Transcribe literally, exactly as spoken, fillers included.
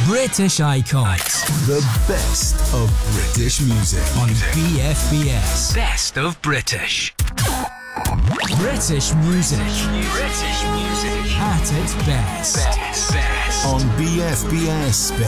British Icons. The best of British music. On B F B S. Best of British. British music. British music. At its best. Best. Best. On B F B S Best